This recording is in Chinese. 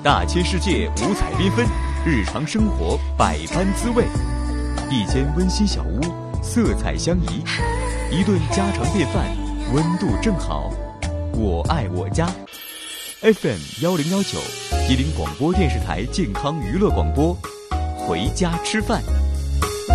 大千世界五彩缤纷，日常生活百般滋味。一间温馨小屋，色彩相宜，一顿家常便饭，温度正好。我爱我家。FM1019，吉林广播电视台健康娱乐广播。回家吃饭。